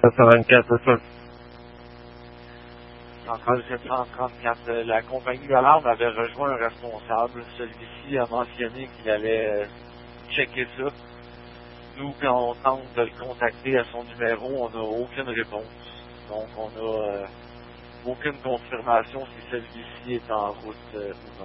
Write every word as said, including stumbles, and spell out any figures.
sept cent vingt-quatre, c'est ça. Centrale sept cent trente-quatre. Euh, la compagnie d'alarme avait rejoint un responsable. Celui-ci a mentionné qu'il allait euh, checker ça. Nous, quand on tente de le contacter à son numéro, on n'a aucune réponse. Donc, on n'a euh, aucune confirmation si celui-ci est en route euh, ou non.